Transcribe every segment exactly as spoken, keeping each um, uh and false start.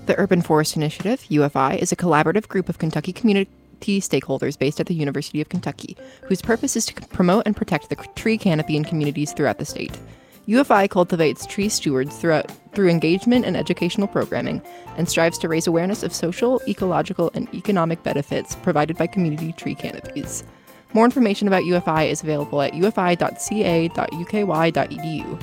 The Urban Forest Initiative, U F I, is a collaborative group of Kentucky community stakeholders based at the University of Kentucky, whose purpose is to promote and protect the tree canopy in communities throughout the state. U F I cultivates tree stewards throughout, through engagement and educational programming, and strives to raise awareness of social, ecological, and economic benefits provided by community tree canopies. More information about U F I is available at u f i dot c a dot u k y dot e d u.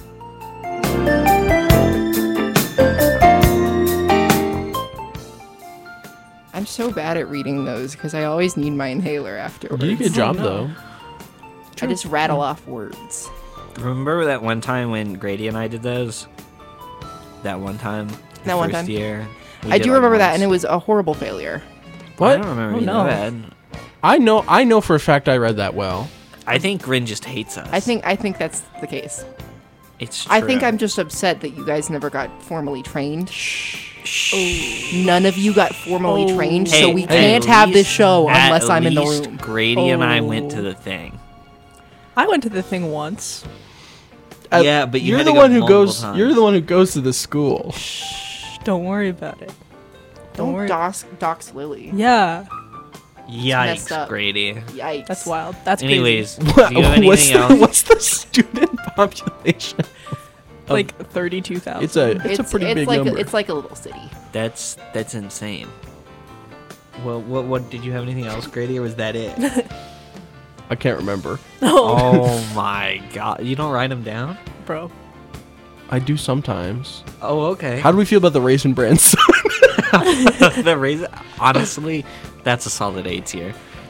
I'm so bad at reading those because I always need my inhaler afterwards. You did a good job, though. I just rattle off words. Remember that one time when Grady and I did those? That one time? The That one first time. year? We I did, do like, remember that, once. and it was a horrible failure. What? I don't remember Oh, either no. that. I know. I know for a fact I read that well. I think Rin just hates us. I think I think that's the case. it's true. I think I'm just upset that you guys never got formally trained. Shh. None of you got formally Oh. trained, Hey, so we at can't have this least- show at unless I'm in the least room. Grady and I Oh. went to the thing. I went to the thing once. Uh, Yeah, but you you're had the to go one who multiple goes. times. You're the one who goes to the school. Shh, don't worry about it. Don't, Don't worry. dox, dox Lily. Yeah, messed Yikes, up. Grady. Yikes. that's wild. That's Anyways, crazy. do you have what's, anything the, else? what's the student population? Like thirty-two thousand. It's a. It's, a pretty it's big like number. A, it's like a little city. That's that's insane. Well, what what did you have anything else, Grady, or was that it? I can't remember. Oh my god, you don't write them down? bro. I do sometimes. Oh, okay. How do we feel about the Raisin Bran sign? The raisin, honestly, that's a solid A tier.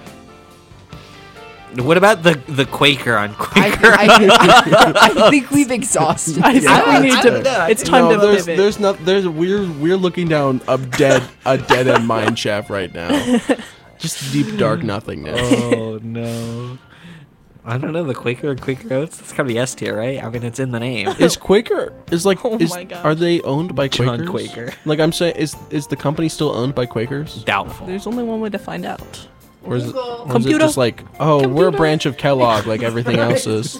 What about the the Quaker on I, Quaker? I, I think we've exhausted. I this. think we I- need I to. don't know. It's time no, to there's, pivot. there's not. There's we're we're looking down a dead a dead end mine shaft right now. Just deep dark nothingness. Oh no. I don't know, the Quaker or Quaker Oats? That's gotta be S tier, right? I mean, it's in the name. Is Quaker is like Oh is, my gosh. are they owned by John Quakers? Quaker. Like I'm saying, is is the company still owned by Quakers, Doubtful. There's only one way to find out. or is it, Google. or is it Computer. just like, oh, we're a Computer. branch of Kellogg, like everything else is?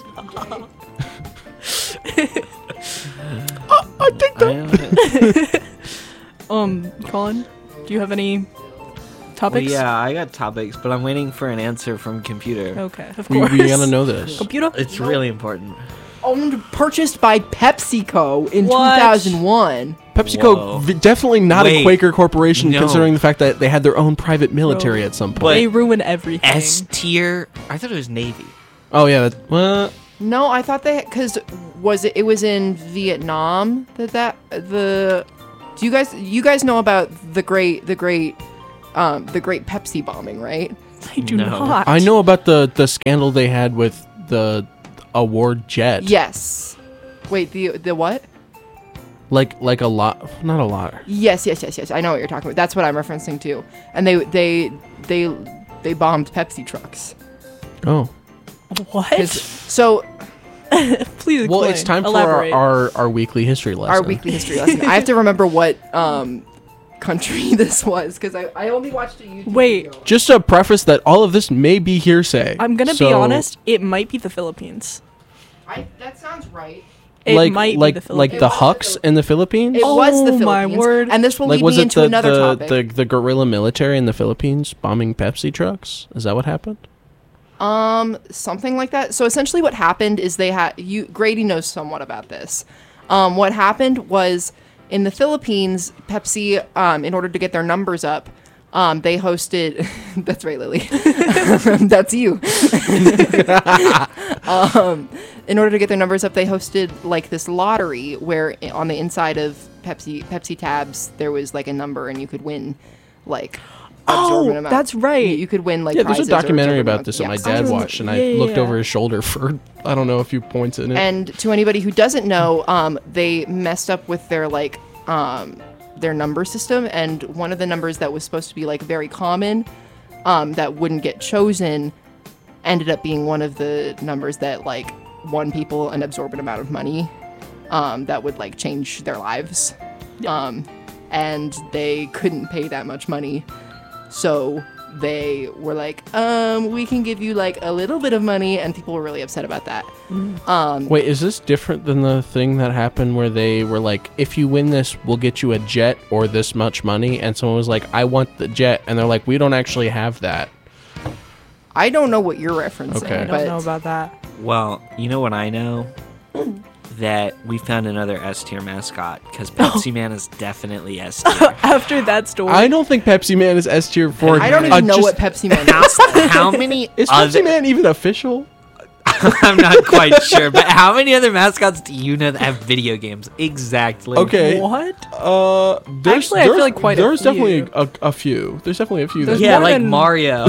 oh, I think that. I- Um, Colin, do you have any well, topics? yeah, I got topics, but I'm waiting for an answer from computer. Okay, of We, course. we gotta know this. Computer. It's really important. Owned, purchased by PepsiCo in What? two thousand one. PepsiCo, Whoa. v- definitely not Wait, a Quaker corporation, no. considering the fact that they had their own private military Bro. at some point. But- They ruin everything. S tier? I thought it was Navy. oh yeah, that, well, No, I thought they because was it? It was in Vietnam that that the. Do you guys you guys know about the great the great um the great Pepsi bombing, right? I do No. not. I know about the the scandal they had with the award jet. Yes. Wait, the the what? like like a lot, not a lot. Yes, yes, yes, yes. I know what you're talking about. That's what I'm referencing to. And they they they they bombed Pepsi trucks. Oh, What? 'Cause- So Please explain. well, it's time for Elaborate. our, our our weekly history lesson. our weekly history lesson. I have to remember what um country this was because I, I only watched a YouTube Wait. video. Just to preface that all of this may be hearsay. I'm gonna be So, honest. It might be the Philippines. I, that sounds right. It like might like be the like Philippines. the Hucks in the Philippines. It was the Oh, Philippines. my word. And this will Like lead was me it into the another the, topic. the the guerrilla military in the Philippines bombing Pepsi trucks? Is that what happened? Um, something like that. So essentially, what happened is they had you. Grady knows somewhat about this. Um, what happened was in the Philippines, Pepsi, um, in order to get their numbers up, um, they hosted. That's right, Lily. That's you. um, in order to get their numbers up, they hosted like this lottery where i- on the inside of Pepsi Pepsi tabs there was like a number and you could win, like. absorbent Oh, amount. that's right. You, you could win like Yeah, there's a prizes or documentary absorbent about this amounts. that my Yes. dad Oh, watched, and yeah, I yeah, looked yeah. over his shoulder for I don't know a few points in it. And to anybody who doesn't know, um, they messed up with their like um, their number system, and one of the numbers that was supposed to be like very common, um, that wouldn't get chosen, ended up being one of the numbers that like won people an absorbent amount of money, um, that would like change their lives, um, and they couldn't pay that much money, so they were like, um, we can give you like a little bit of money, and people were really upset about that. Um, Wait, is this different than the thing that happened where they were like, if you win this, we'll get you a jet or this much money? And someone was like, I want the jet. And they're like, we don't actually have that. I don't know what you're referencing. Okay. I but don't know about that. Well, you know what I know? That we found another S tier mascot because Pepsi Man is definitely S tier. After that story, I don't think Pepsi Man is S tier for. I don't uh, even know just- what Pepsi Man how, is. how many Is other, Pepsi Man even official? I'm not quite sure, but how many other mascots do you know that have video games? Exactly. Okay. what? Uh, there's, Actually, I feel there's, like quite a There's definitely few. a, a few. There's definitely a few. There's that- Yeah, more like than- Mario.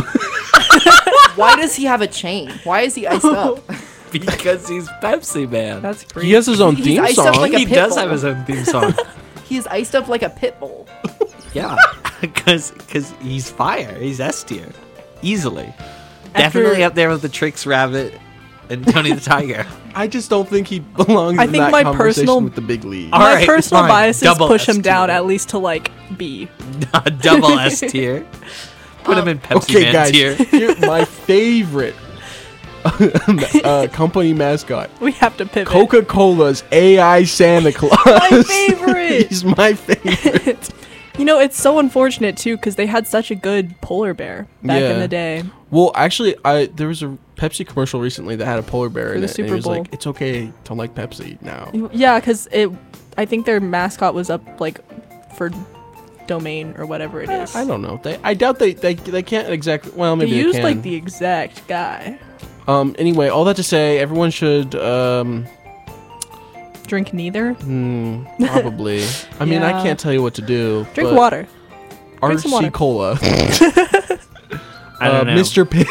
Why does he have a chain? Why is he iced up? Because he's Pepsi Man. That's great. he has his own He's theme iced up song. like a he pit does bull. have his own theme song. He's iced up like a pit bull. Yeah, because he's fire. He's S tier, easily. Definitely up there with the Trix Rabbit and Tony the Tiger. I just don't think he belongs I in think that my conversation personal- with the big league. All My right, personal fine. biases Double push him S down tier. at least to like B. Double S tier. Put him in Pepsi Okay, Man guys, tier. here, my favorite uh, company mascot, We have to pivot. Coca-Cola's A I Santa Claus. My favorite. He's my favorite. You know, it's so unfortunate too because they had such a good polar bear back in Yeah. the day. Well, actually, I there was a Pepsi commercial recently that had a polar bear For in the it, and Super he was Bowl. like, "It's okay to like Pepsi now." Yeah, because it. I think their mascot was up like for domain or whatever it is. I don't know. They, I doubt they, they, they can't exactly. Well, They maybe they, used can. like the exact guy. Um. Anyway, all that to say, everyone should um. Drink neither. Hmm, probably. I mean, I Yeah. can't tell you what to do. Drink but water. Drink some R C water. Cola. I uh, don't know. Mister Pibb.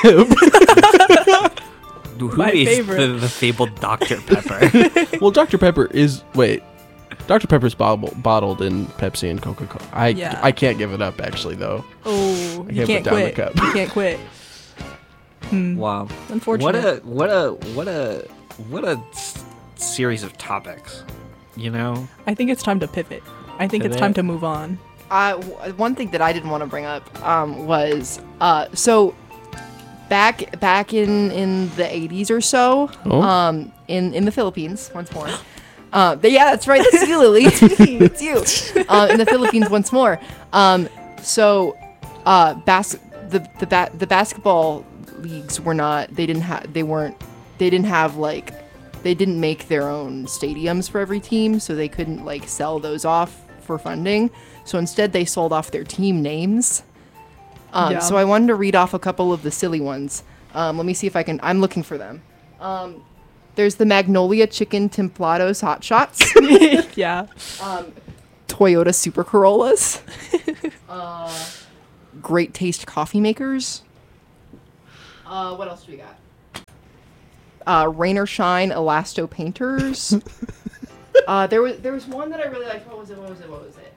Who My is favorite. The, the fabled Doctor Pepper? Well, Doctor Pepper is wait. Doctor Pepper's bottled bottled in Pepsi and Coca-Cola. I Yeah. I can't give it up actually though. Oh, I you can't can't put down the quit. cup. You can't quit. Hmm. Wow. Unfortunate. What a what a what a what a s- series of topics. You know? I think it's time to pivot. I think it's Pivot. time to move on. Uh, w- one thing that I didn't want to bring up um, was uh, so back back in, in the eighties or so, Oh. um, in in the Philippines once more. Uh, but yeah, that's right. That's you, Lily. It's me. It's you. Uh, in the Philippines once more. Um, so uh, bas- the the ba- the basketball leagues were not. They didn't have. They weren't. They didn't have like. They didn't make their own stadiums for every team, so they couldn't like sell those off for funding. So instead, they sold off their team names. Um, Yeah. So I wanted to read off a couple of the silly ones. Um, let me see if I can. I'm looking for them. Um, there's the Magnolia Chicken Templados Hot Shots, Yeah. um, Toyota Super Corollas, uh, Great Taste Coffee Makers. Uh, what else do we got? Uh, Rain or Shine Elasto Painters. uh, there was there was one that I really liked. What was it? What was it? What was it?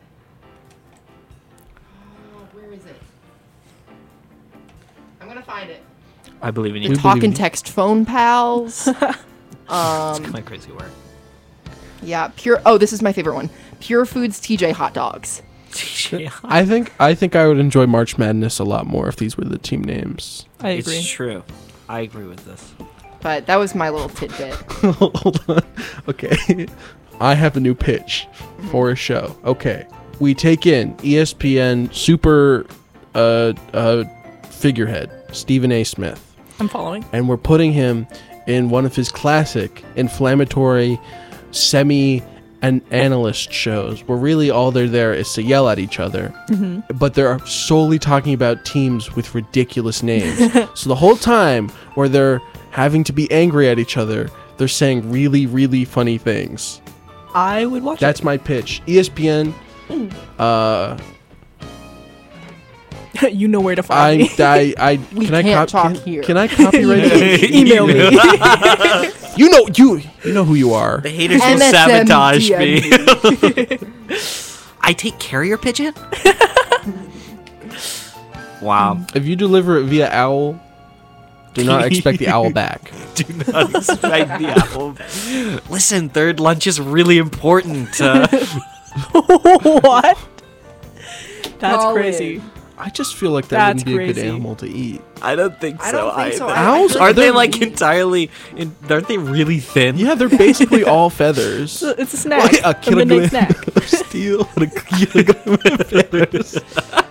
Oh, where is it? I'm gonna find it. I believe in The you. We Talk believe and you. Text Phone Pals. It's um, kind of crazy work. yeah, pure. Oh, this is my favorite one. Pure Foods T J Hot Dogs. I think I think I would enjoy March Madness a lot more if these were the team names. I agree. It's true. I agree with this. But that was my little tidbit. Hold on. Okay. I have a new pitch for a show. Okay. We take in E S P N super uh, uh, figurehead, Stephen A. Smith, I'm following. and we're putting him in one of his classic inflammatory semi and analyst shows where really all they're there is to yell at each other, but they're solely talking about teams with ridiculous names. So the whole time where they're having to be angry at each other, they're saying really, really funny things. I would watch That's my pitch. E S P N. Uh, it. You know where to find I, me. I, I, We can I can't cop- talk can, here. Can I copyright it? Email me. You know, you, you know who you are. The haters will M S M sabotage me. D M V. I take carrier pigeon? Wow. If you deliver it via owl, do not expect the owl back. Do not expect the apple. Listen, third lunch is really important. Uh, What? That's Call crazy. in. I just feel like that That's wouldn't be a good crazy. animal to eat. I don't think I so. don't think so. either. I- I Owls? feel Aren't they They're- like entirely? In, aren't they really thin? Yeah, they're basically all feathers. It's a, it's a snack. Like a a midnight kilogram snack. of steel and a kilogram of feathers.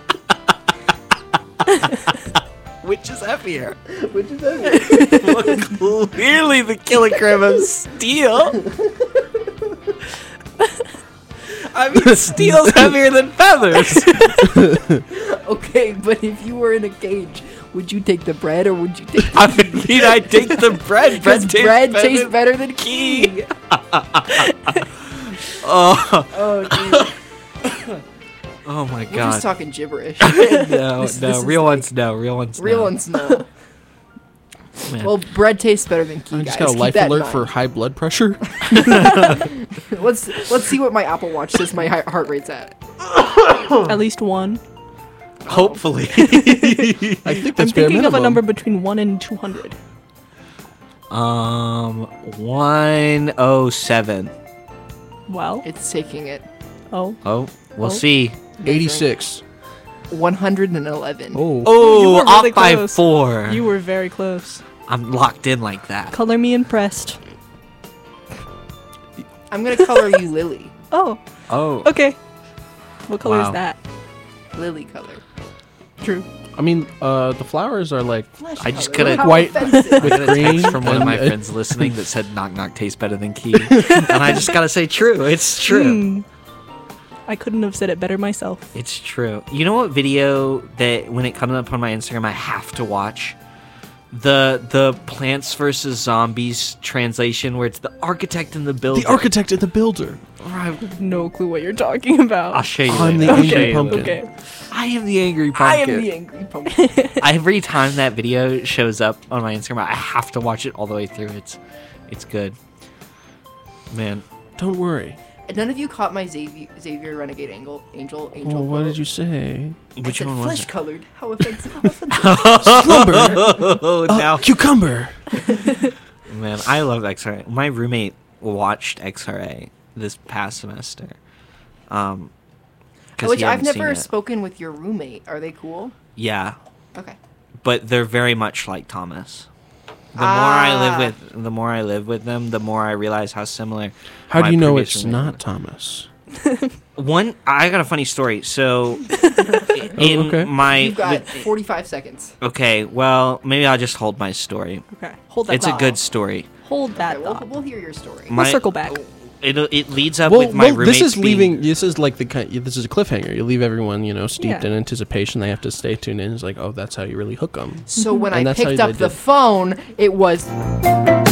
Which is heavier? Which is that? Well, clearly the kilogram of steel. I mean, steel's heavier than feathers. Okay, but if you were in a cage, would you take the bread or would you take the I mean, I take the bread. Bread Because tastes bread better tastes than better than key. key. Oh, Oh, dude. oh my We're god. just talking gibberish. no, This- no, this is real the- ones, no, real ones, Real no. ones, no. Man. Well, bread tastes better than key, I guys. just got a Keep life that in alert for mind. high blood pressure. Let's let's see what my Apple Watch says my hi- heart rate's at. At least one. Hopefully. I think I'm that's bare thinking of a minimum. number between one and two hundred. um, one oh seven. Well, It's taking it. oh, Oh, we'll Oh. see. eighty-six. one hundred eleven. Oh. Oh, you were off really by close. four. you were very close. I'm locked in like that. Color me impressed. I'm gonna color you Lily. Oh, Oh, okay. What color Wow. is that? Lily color. True. I mean, uh, the flowers are like Flesh I just color. could've- How White- offensive. I got a green text from one of my and- friends listening that said knock knock tastes better than key. And I just gotta say true. It's true. Hmm. I couldn't have said it better myself. It's true. You know what video that when it comes up on my Instagram I have to watch? The the Plants versus Zombies translation where it's the architect and the builder. the architect and the builder. Right. No clue what you're talking about. I'll show you. I'm later. the I'll angry show you pumpkin. later. Okay. I am the angry I pumpkin. am the angry pumpkin. Every time that video shows up on my Instagram, I have to watch it all the way through. It's it's good. Man, Don't worry. None of you caught my Xavier, Xavier Renegade Angel Angel Angel. Oh, what quote. did you say? I which said one was flesh it? colored. How offensive! How offensive! Slumber. Oh, Uh, now, cucumber. man, I love X R A. My roommate watched X R A this past semester. Um, 'cause Which he I've hadn't seen never it. spoken with your roommate. Are they cool? Yeah, Okay. but they're very much like Thomas. The more I Ah. live with, the more I live with them, the more I realize how similar. How my do you know previous it's roommate not was. Thomas? One, I got a funny story. So, in okay. my You've got with- forty-five seconds. okay, well, maybe I'll just hold my story. Okay. Hold that It's a thought. good story. Hold that Okay, we'll, thought. we'll hear your story. My- We'll circle back. It it leads up Well, with my well roommates this is being- leaving. This is like the kind. This is a cliffhanger. You leave everyone, you know, steeped Yeah. in anticipation. They have to stay tuned in. It's like, oh, that's how you really hook them. So when And I that's how picked they up the did. phone, it was